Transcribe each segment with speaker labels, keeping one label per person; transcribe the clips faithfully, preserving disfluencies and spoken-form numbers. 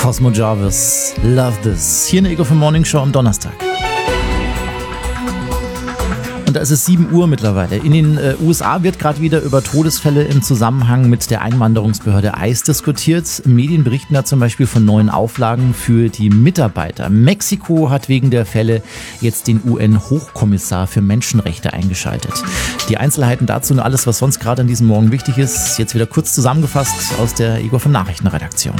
Speaker 1: Cosmo Jarvis, Love This. Hier in der Ego für Morning Show am Donnerstag. Und da ist es sieben Uhr mittlerweile. In den äh, U S A wird gerade wieder über Todesfälle im Zusammenhang mit der Einwanderungsbehörde I C E diskutiert. Medien berichten da zum Beispiel von neuen Auflagen für die Mitarbeiter. Mexiko hat wegen der Fälle jetzt den U N-Hochkommissar für Menschenrechte eingeschaltet. Die Einzelheiten dazu und alles, was sonst gerade an diesem Morgen wichtig ist, jetzt wieder kurz zusammengefasst aus der Ego von Nachrichtenredaktion.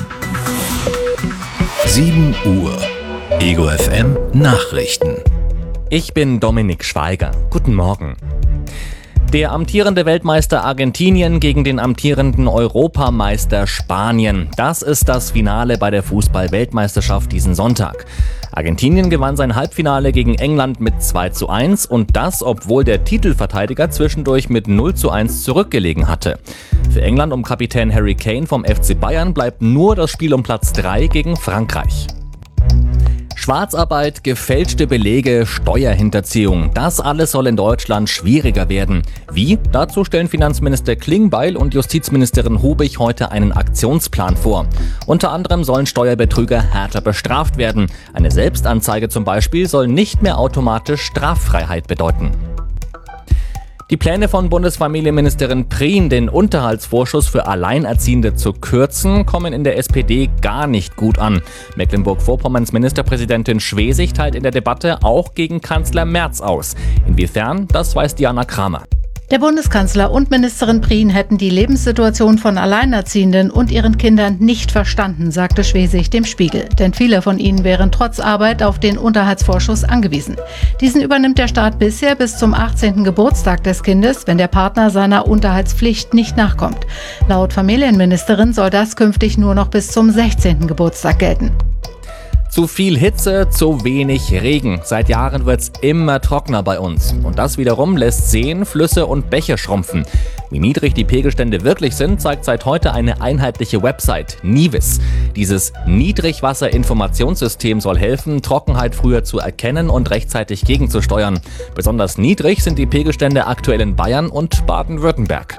Speaker 2: sieben Uhr. Ego F M Nachrichten.
Speaker 3: Ich bin Dominik Schweiger. Guten Morgen. Der amtierende Weltmeister Argentinien gegen den amtierenden Europameister Spanien. Das ist das Finale bei der Fußball-Weltmeisterschaft diesen Sonntag. Argentinien gewann sein Halbfinale gegen England mit zwei zu eins und das, obwohl der Titelverteidiger zwischendurch mit null zu eins zurückgelegen hatte. Für England um Kapitän Harry Kane vom F C Bayern bleibt nur das Spiel um Platz drei gegen Frankreich. Schwarzarbeit, gefälschte Belege, Steuerhinterziehung. Das alles soll in Deutschland schwieriger werden. Wie? Dazu stellen Finanzminister Klingbeil und Justizministerin Hubig heute einen Aktionsplan vor. Unter anderem sollen Steuerbetrüger härter bestraft werden. Eine Selbstanzeige zum Beispiel soll nicht mehr automatisch Straffreiheit bedeuten. Die Pläne von Bundesfamilienministerin Prien, den Unterhaltsvorschuss für Alleinerziehende zu kürzen, kommen in der S P D gar nicht gut an. Mecklenburg-Vorpommerns Ministerpräsidentin Schwesig teilt in der Debatte auch gegen Kanzler Merz aus. Inwiefern, das weiß Diana Kramer.
Speaker 4: Der Bundeskanzler und Ministerin Prien hätten die Lebenssituation von Alleinerziehenden und ihren Kindern nicht verstanden, sagte Schwesig dem Spiegel. Denn viele von ihnen wären trotz Arbeit auf den Unterhaltsvorschuss angewiesen. Diesen übernimmt der Staat bisher bis zum achtzehnten Geburtstag des Kindes, wenn der Partner seiner Unterhaltspflicht nicht nachkommt. Laut Familienministerin soll das künftig nur noch bis zum sechzehnten Geburtstag gelten.
Speaker 3: Zu viel Hitze, zu wenig Regen. Seit Jahren wird's immer trockener bei uns. Und das wiederum lässt Seen, Flüsse und Bäche schrumpfen. Wie niedrig die Pegelstände wirklich sind, zeigt seit heute eine einheitliche Website, Nivis. Dieses Niedrigwasserinformationssystem soll helfen, Trockenheit früher zu erkennen und rechtzeitig gegenzusteuern. Besonders niedrig sind die Pegelstände aktuell in Bayern und Baden-Württemberg.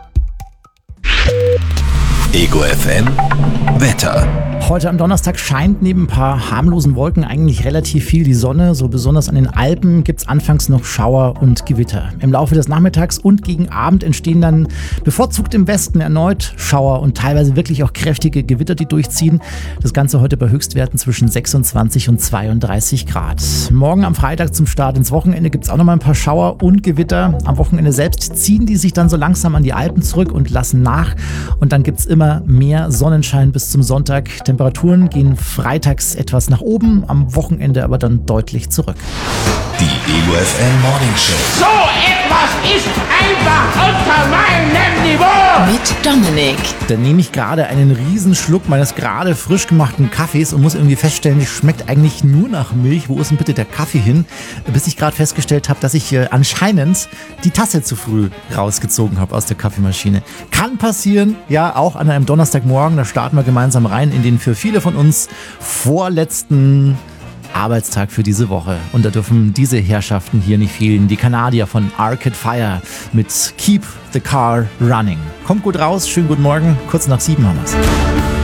Speaker 2: Ego F M Wetter.
Speaker 1: Heute am Donnerstag scheint neben ein paar harmlosen Wolken eigentlich relativ viel die Sonne. So besonders an den Alpen gibt es anfangs noch Schauer und Gewitter. Im Laufe des Nachmittags und gegen Abend entstehen dann bevorzugt im Westen erneut Schauer und teilweise wirklich auch kräftige Gewitter, die durchziehen. Das Ganze heute bei Höchstwerten zwischen sechsundzwanzig und zweiunddreißig Grad. Morgen am Freitag zum Start ins Wochenende gibt es auch noch mal ein paar Schauer und Gewitter. Am Wochenende selbst ziehen die sich dann so langsam an die Alpen zurück und lassen nach. Und dann gibt es immer mehr Sonnenschein bis zum Sonntag. Temperaturen gehen freitags etwas nach oben, am Wochenende aber dann deutlich zurück.
Speaker 2: Die Ego F M Morning Show.
Speaker 5: So etwas ist einfach unter meinem Niveau.
Speaker 6: Mit Dominik.
Speaker 1: Dann nehme ich gerade einen Riesenschluck meines gerade frisch gemachten Kaffees und muss irgendwie feststellen, es schmeckt eigentlich nur nach Milch. Wo ist denn bitte der Kaffee hin? Bis ich gerade festgestellt habe, dass ich äh, anscheinend die Tasse zu früh rausgezogen habe aus der Kaffeemaschine. Kann passieren, ja, auch an einem Donnerstagmorgen. Da starten wir gemeinsam rein in den für viele von uns vorletzten Arbeitstag für diese Woche. Und da dürfen diese Herrschaften hier nicht fehlen. Die Kanadier von Arcade Fire mit Keep the Car Running. Kommt gut raus, schönen guten Morgen. Kurz nach sieben haben wir's.